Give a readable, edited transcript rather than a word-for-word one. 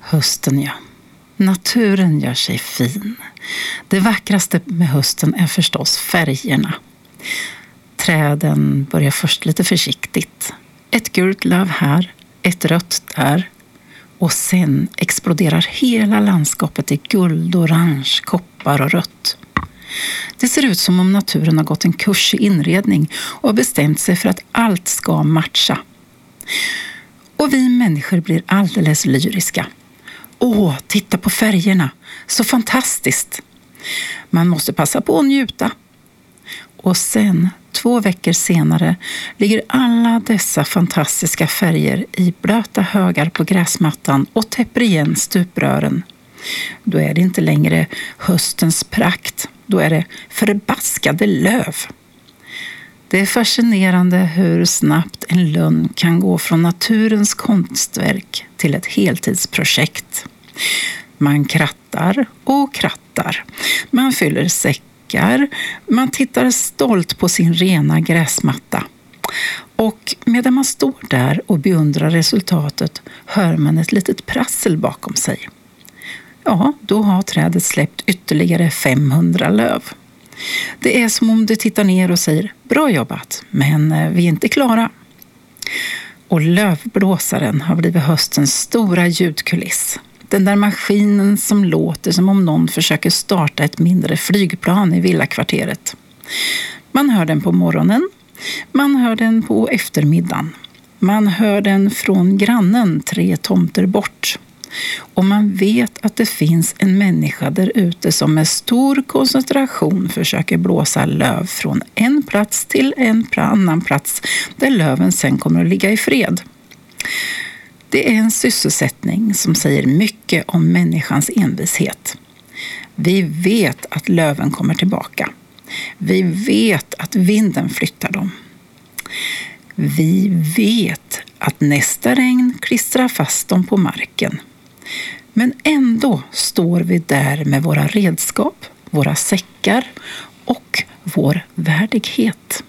Hösten, ja. Naturen gör sig fin. Det vackraste med hösten är förstås färgerna. Träden börjar först lite försiktigt. Ett gult löv här, ett rött där. Och sen exploderar hela landskapet i guld, orange, koppar och rött. Det ser ut som om naturen har gått en kurs i inredning och bestämt sig för att allt ska matcha. Och vi människor blir alldeles lyriska. Åh, titta på färgerna! Så fantastiskt! Man måste passa på att njuta. Och sen, 2 veckor senare, ligger alla dessa fantastiska färger i blöta högar på gräsmattan och täpper igen stuprören. Då är det inte längre höstens prakt. Då är det förbaskade löv. Det är fascinerande hur snabbt en lönn kan gå från naturens konstverk till ett heltidsprojekt. Man krattar och krattar. Man fyller säckar. Man tittar stolt på sin rena gräsmatta. Och medan man står där och beundrar resultatet hör man ett litet prassel bakom sig. Ja, då har trädet släppt ytterligare 500 löv. Det är som om du tittar ner och säger bra jobbat, men vi är inte klara. Och lövblåsaren har blivit höstens stora ljudkuliss. Den där maskinen som låter som om någon försöker starta ett mindre flygplan i villakvarteret. Man hör den på morgonen, man hör den på eftermiddagen. Man hör den från grannen 3 tomter bort. Och man vet att det finns en människa där ute som med stor koncentration försöker blåsa löv från en plats till en annan plats där löven sen kommer att ligga i fred. Det är en sysselsättning som säger mycket om människans envishet. Vi vet att löven kommer tillbaka. Vi vet att vinden flyttar dem. Vi vet att nästa regn klistrar fast dem på marken. Men ändå står vi där med våra redskap, våra säckar och vår värdighet.